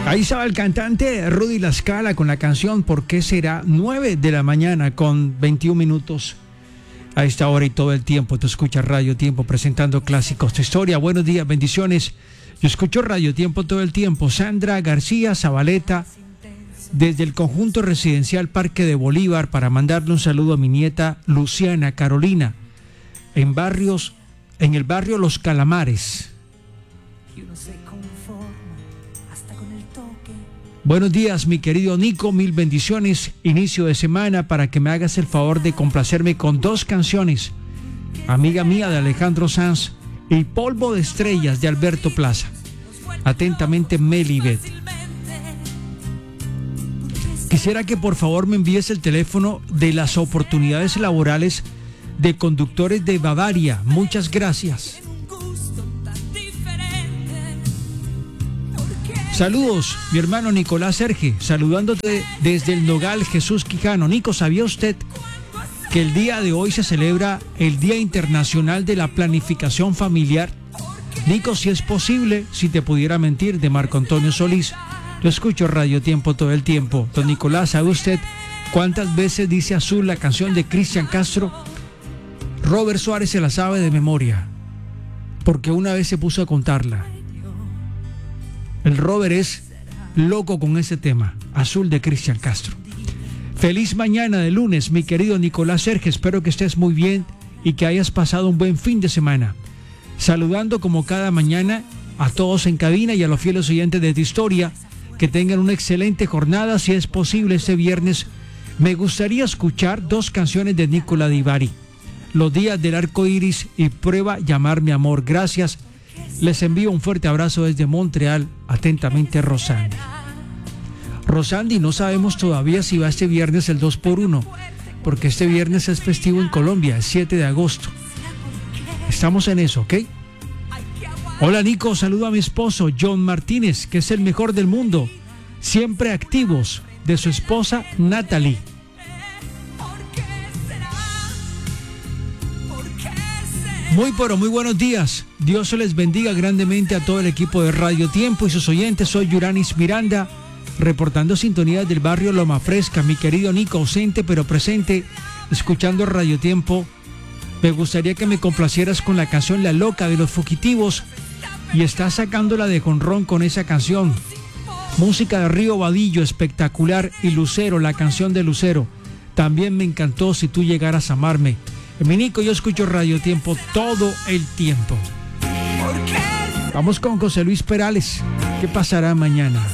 Ahí estaba el cantante Rudy La Scala con la canción ¿Por qué será? 9 de la mañana con 21 minutos. A esta hora y todo el tiempo tú escuchas Radio Tiempo presentando clásicos de historia. Buenos días, bendiciones. Yo escucho Radio Tiempo todo el tiempo. Sandra García Zabaleta, desde el conjunto residencial Parque de Bolívar, para mandarle un saludo a mi nieta Luciana Carolina, en el barrio Los Calamares. Buenos días, mi querido Nico, mil bendiciones, inicio de semana, para que me hagas el favor de complacerme con 2 canciones, Amiga Mía de Alejandro Sanz y Polvo de Estrellas de Alberto Plaza. Atentamente, Melibet. Quisiera que por favor me envíes el teléfono de las oportunidades laborales de conductores de Bavaria. Muchas gracias. Saludos, mi hermano Nicolás Serge, saludándote desde el Nogal, Jesús Quijano. Nico, ¿sabía usted que el día de hoy se celebra el Día Internacional de la Planificación Familiar? Nico, si es posible, si te pudiera mentir, de Marco Antonio Solís. Yo escucho Radio Tiempo todo el tiempo. Don Nicolás, ¿sabe usted cuántas veces dice azul la canción de Cristian Castro? Robert Suárez se la sabe de memoria, porque una vez se puso a contarla. El Robert es loco con ese tema, azul de Cristian Castro. Feliz mañana de lunes, mi querido Nicolás Serge. Espero que estés muy bien y que hayas pasado un buen fin de semana. Saludando como cada mañana a todos en cabina y a los fieles oyentes de Tu Historia. Que tengan una excelente jornada. Si es posible, este viernes me gustaría escuchar 2 canciones de Nicola Di Bari: Los días del arco iris y Prueba llamar mi amor. Gracias. Les envío un fuerte abrazo desde Montreal. Atentamente, Rosandi. Rosandi, no sabemos todavía si va este viernes el 2x1, porque este viernes es festivo en Colombia, el 7 de agosto. Estamos en eso, ¿ok? Hola Nico, saludo a mi esposo John Martínez, que es el mejor del mundo, siempre activos, de su esposa Natalie. Muy buenos días. Dios se les bendiga grandemente a todo el equipo de Radio Tiempo y sus oyentes. Soy Yuranis Miranda, reportando sintonías del barrio Loma Fresca. Mi querido Nico, ausente pero presente, escuchando Radio Tiempo. Me gustaría que me complacieras con la canción La Loca de Los Fugitivos, y estás sacándola de jonrón con esa canción. Música de Río Vadillo, espectacular, y Lucero, la canción de Lucero. También me encantó Si tú llegaras a amarme. Mi Nico, yo escucho Radio Tiempo todo el tiempo. Vamos con José Luis Perales. ¿Qué pasará mañana?